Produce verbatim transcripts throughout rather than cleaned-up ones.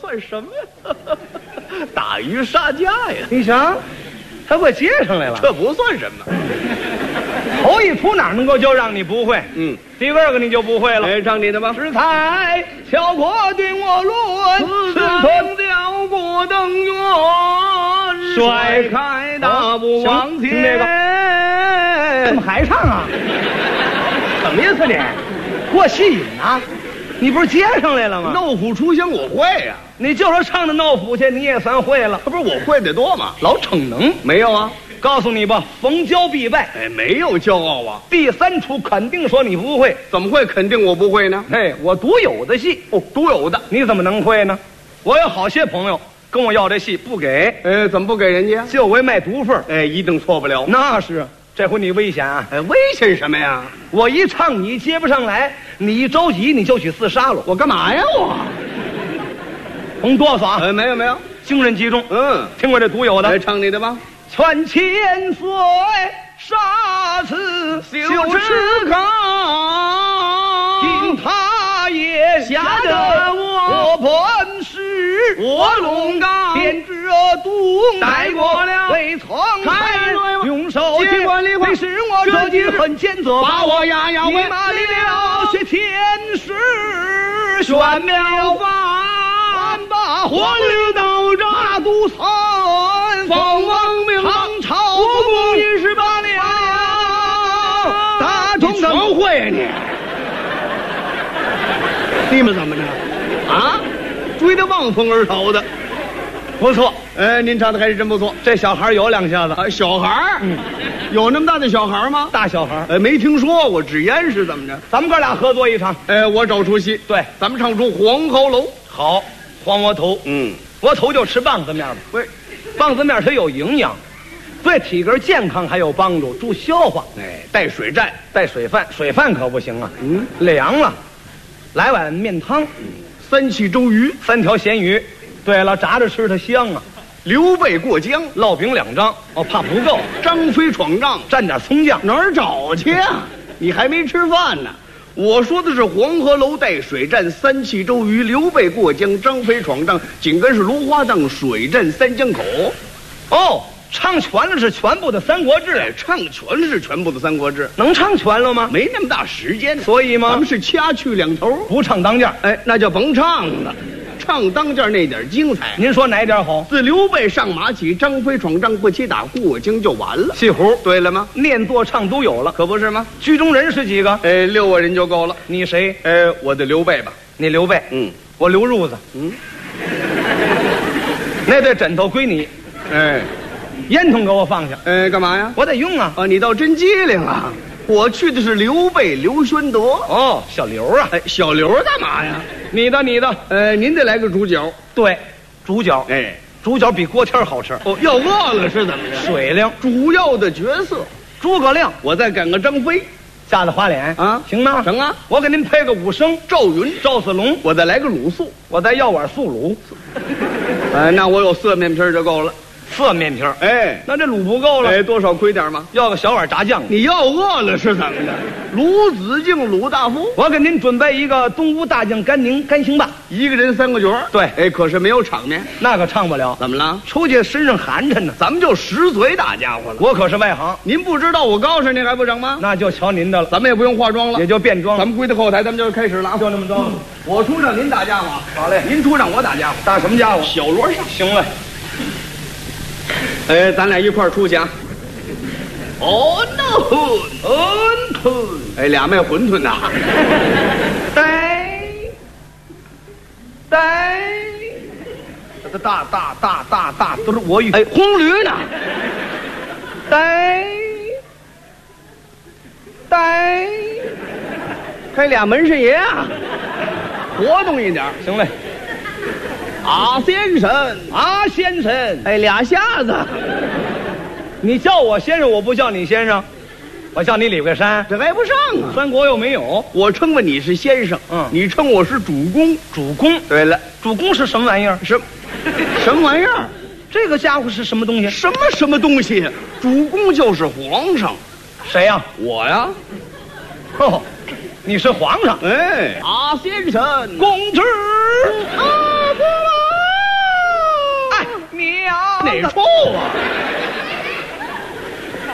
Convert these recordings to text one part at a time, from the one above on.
算什么呀？打鱼杀家呀！ 你想，他快接上来了， 这不算什么。 头一出哪能够就让你不会？ 嗯， 第二个你就不会了。 哎，唱你的吧。 石才小国对我论， 四通辽国登远，甩开大步往前。 听这个，怎么还唱啊？什么意思你？过戏瘾啊？你不是接上来了吗？ 闹虎出乡我会呀、啊， 你就说唱的闹虎去，你也算会了。 这不是我会得多吗？ 老逞能没有啊？ 告诉你吧，逢骄必败。 哎，没有骄傲啊。 第三出肯定说你不会， 怎么会肯定我不会呢？ 哎，我独有的戏哦，独有的， 你怎么能会呢？我有好些朋友跟我要这戏不给， 哎，怎么不给人家？ 就为卖毒份， 哎，一定错不了。 那是，这回你危险啊！ 哎，危险什么呀？ 我一唱你接不上来，你一着急你就去自杀了。 我干嘛呀我？ 甭哆嗦啊！ 哎，没有没有， 精神集中。 嗯， 听过这独有的。 来唱你的吧。 劝千岁杀此羞耻考， 听他也吓得我我本是卧龙岗， 编织毒带过了， 未曾开用手接管理为使我这几很艰责， 把我压压你马里了些天使玄妙法，把火绿道长马都参方王明唐朝不公一十八了，大众的全会啊你！你们怎么着？啊，追得望风而逃的， 不错。 哎，您唱的还是真不错。 这小孩有两下子， 啊，小孩儿， 嗯， 有那么大的小孩吗？ 大小孩。 哎，没听说过，纸烟是怎么着？ 咱们哥俩合作一场。 哎，我找出戏， 对， 咱们唱出黄鹤楼。 好，黄窝头， 嗯， 窝头就吃棒子面吧。 喂， 棒子面它有营养，对体格健康还有帮助，助消化。 哎，带水战， 带水饭，水饭可不行啊， 嗯， 凉了。来碗面汤， 三气周瑜， 三条咸鱼。对了，炸着吃它香啊。 刘备过江， 烙饼两张，哦，怕不够。 张飞闯帐， 蘸点葱酱， 哪儿找去啊？你还没吃饭呢。我说的是黄鹤楼带水战，三气周瑜，刘备过江，张飞闯帐，紧跟是芦花荡，水战三江口。 哦，唱全了是全部的《三国志》， 哎，唱全是全部的《三国志》， 能唱全了吗？ 没那么大时间， 所以吗？ 咱们是掐去两头， 不唱当间。 哎，那就甭唱了，唱当间那点精彩。 您说哪点好？ 自刘备上马起，张飞闯帐不起打，过江就完了。 戏胡对了吗？ 念作唱都有了， 可不是吗？ 剧中人是几个？ 哎，六个人就够了。 你谁？ 哎，我的刘备吧。 你刘备。 嗯， 我刘褥子。 嗯， 那对枕头归你。 哎， 烟筒给我放下。 哎，干嘛呀？ 我得用啊。 啊，你倒真机灵啊！我去的是刘备刘宣德。 哦，小刘啊。 哎，小刘干嘛呀？ 你的你的。 呃，您得来个主角。 对，主角。 哎， 主角比锅贴好吃。 哦，要饿了是怎么着？ 水灵。 主要的角色， 诸葛亮。 我再赶个张飞， 吓得花脸啊， 行吗？ 成啊！ 我给您配个武生赵云、 赵子龙， 我再来个鲁肃， 我再要碗素卤。 哎，那我有色面皮就够了。 色面皮儿， 哎， 那这卤不够了， 哎，多少亏点吗？ 要个小碗炸酱。 你要饿了是怎么着？鲁子敬、鲁大夫， 我给您准备一个东吴大将甘宁甘兴霸， 一个人三个角儿。 对， 哎，可是没有场面， 那可唱不了。 怎么了？ 出去身上寒碜呢， 咱们就实嘴大家伙了。 我可是外行， 您不知道我高尚，您还不成吗？ 那就瞧您的了。 咱们也不用化妆了， 也就变装了。 咱们归到后台，咱们就开始了啊！ 就那么着。嗯、 我出让您打家伙， 好嘞。 您出让我打家伙， 打什么家伙？ 小锣上。 行嘞。 哎，咱俩一块儿出去啊！哦 no， 馄饨， 哎，俩卖馄饨的， 呆呆，大大大大大都是我语。 哎，红驴呢？ 呆呆， 开俩门神爷啊！活动一点， 行嘞。 啊，先生， 啊，先生， 哎，俩瞎子， 你叫我先生，我不叫你先生，我叫你李桂山， 这挨不上啊。 三国又没有， 我称呼你是先生， 嗯， 你称我是主公， 主公。 对了， 主公是什么玩意儿？ 什什么玩意儿？ 这个家伙是什么东西？ 什么什么东西？主公就是皇上。 谁呀？ 我呀。 哦，你是皇上。 哎，啊，先生， 公知。啊，过来。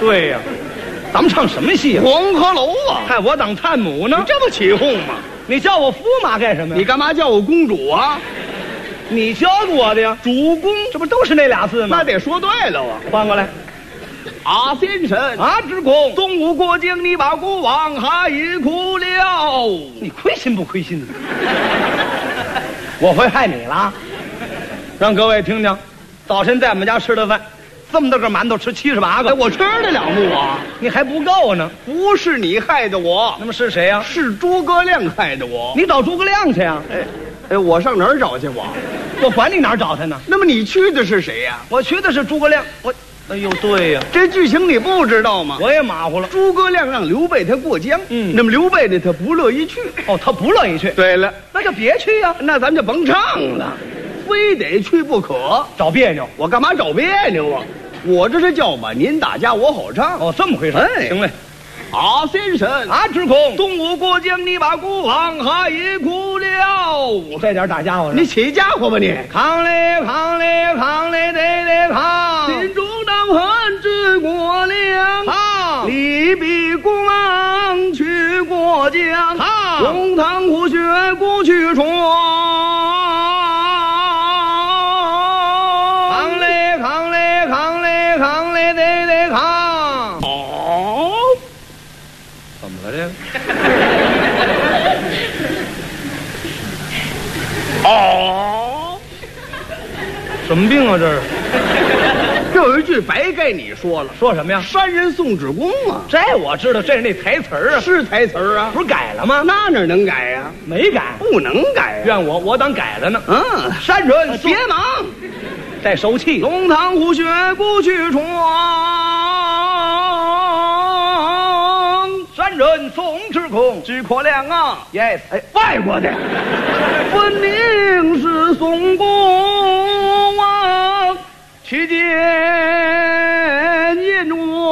对呀、啊，咱们唱什么戏啊？ 黄鹤楼啊！ 看我当探母呢， 你这不起哄吗？ 你叫我驸马干什么呀？ 你干嘛叫我公主啊？ 你教我的呀，主公，这不都是那俩字吗？ 那得说对了啊！ 换过来。 阿先生， 阿之公， 东吴过境，你把国王害苦了。 你亏心不亏心呢？我会害你了？让各位听听，早晨在我们家吃的饭，这么大个馒头吃七十八个， 哎，我吃得了不啊？ 你还不够呢。 不是你害的我， 那么是谁呀、啊？ 是诸葛亮害的我。 你找诸葛亮去呀、啊？ 哎，哎，我上哪儿找去？我， 我管你哪儿找他呢？ 那么你去的是谁呀、啊？ 我去的是诸葛亮。我。哎呦，对呀、啊， 这剧情你不知道吗？ 我也马虎了。 诸葛亮让刘备他过江，嗯，那么刘备呢，他不乐意去。 哦，他不乐意去。 对了， 那就别去呀、啊， 那咱们就甭唱了，非得去不可， 找别扭。 我干嘛找别扭啊？我这是叫把您打架我好唱。 哦，这么回事。 哎， 行嘞。 阿先生， 阿之公， 东吴过江，你把国王害苦了。 这点打家伙， 你起家伙吧你！ 扛嘞扛嘞扛嘞得得扛， 心中当恨之过量。 扛， 你比国王去过江。 扛， 龙潭虎穴过去闯。 扛嘞扛嘞扛嘞扛嘞得得扛。 哦， 怎么了这个？ 哦， 什么病啊这是？ 这有一句白该你说了， 说什么呀？ 山人送纸工啊， 这我知道，这是那台词儿啊， 是台词儿啊， 不是改了吗？ 那哪能改呀、啊？ 没改， 不能改、啊。 怨我，我当改了呢。 嗯， 山人别忙， 再收气。 龙潭虎穴不去闯， 山人送之空， 知可亮啊 ！Yes， 哎，外国的，分明是宋公王去见燕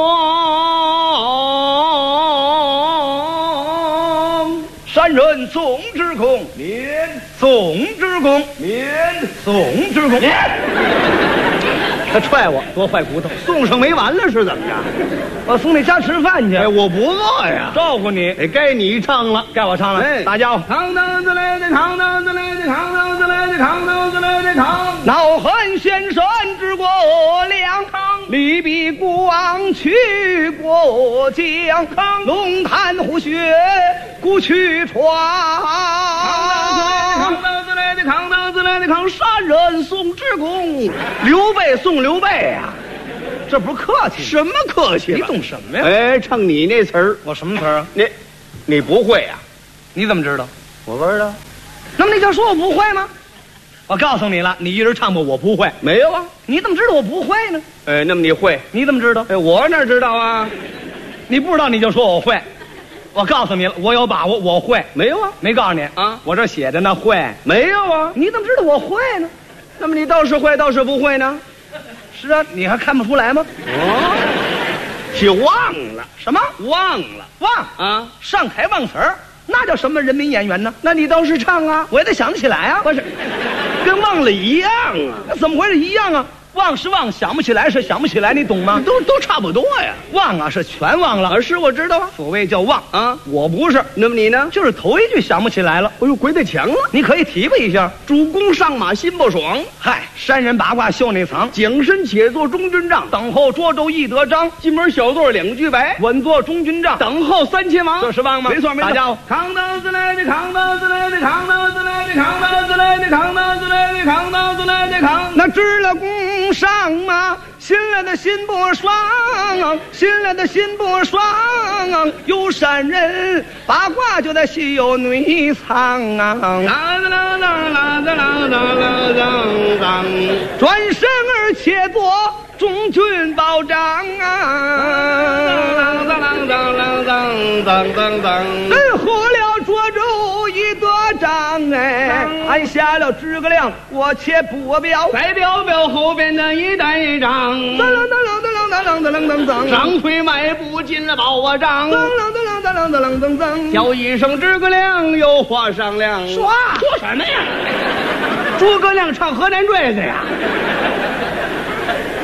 王。 山人送之空， 免送之空， 免送之空。他踹我，多坏骨头！ 送上没完了是怎么着？ 我送你家吃饭去。 哎，我不饿呀， 照顾你。 哎，该你唱了， 该我唱了。 哎， 大家伙， 扛担子来的扛担子来的扛担子来的扛担子来的扛。 恼恨先生之过两扛，李比国王去过江，龙潭虎穴故去闯。 扛担子来的扛担子来的扛，山人送之公。刘备送刘备呀、啊， 这不是客气？ 什么客气？ 你懂什么呀？ 哎，唱你那词儿， 我什么词儿啊？ 你，你不会呀、啊？ 你怎么知道？ 我不知道。 那么你就说我不会吗？我告诉你了，你一人唱吧，我不会。 没有啊？ 你怎么知道我不会呢？ 哎，那么你会？ 你怎么知道？ 哎，我哪知道啊？ 你不知道你就说我会。我告诉你了，我有把握，我会。 没有啊？ 没告诉你啊？ 我这写着呢，会。 没有啊？ 你怎么知道我会呢？ 那么你倒是会，倒是不会呢？ 是啊，你还看不出来吗？ 哦，是忘了什么？ 忘了忘啊？ 上台忘词儿，那叫什么人民演员呢？ 那你倒是唱啊！ 我也得想得起来啊。 不是，跟忘了一样啊？ 那怎么回事？一样啊。忘是忘，想不起来是想不起来，你懂吗？ 都都差不多呀。 忘啊是全忘了， 啊是我知道啊。 所谓叫忘啊， 我不是。 那么你呢？ 就是头一句想不起来了。 哎呦，鬼太强了！ 你可以提拔一下。 主公上马心不爽， 嗨，山人八卦袖内藏， 景深且作中军帐， 等候涿州易得章。 进门小座两句白， 稳坐中军帐， 等候三千王。 这是忘吗？ 没错没错。 大家伙， 扛担子来的扛担子来的扛担子来的扛担子来的扛担子来的扛担子来的扛。 那知了宫上马。新来的心不爽，新来的心不爽，有山人八卦就在西游内藏啊！转身而且夺中军保障啊！真活了涿州一得章哎，按下了诸葛亮，我且不表， 再表表后边的一带一张。 噔噔噔噔噔噔噔噔噔， 张腿迈步进了宝瓦帐。 噔噔噔噔噔噔噔噔， 叫一声诸葛亮，有话商量。 说说什么呀？诸葛亮唱河南坠子呀。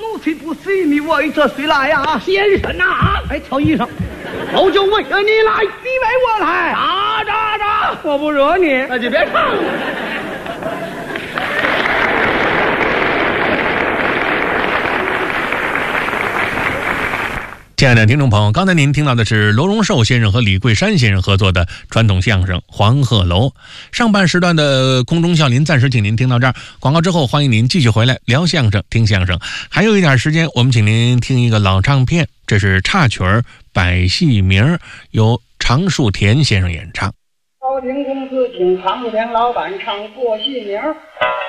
奴才不随你为这谁来呀？ 先生呐， 哎，瞧衣裳， 老就为了你来， 你为我来， 打打打， 我不惹你， 那就别唱了。 亲爱的听众朋友，刚才您听到的是罗荣寿先生和李桂山先生合作的传统相声《黄鹤楼》。上半时段的空中笑林暂时请您听到这儿，广告之后欢迎您继续回来聊相声、听相声。还有一点时间，我们请您听一个老唱片，这是插曲儿《百戏名》，由常树田先生演唱。 高亭公司请常树田老板唱过戏名。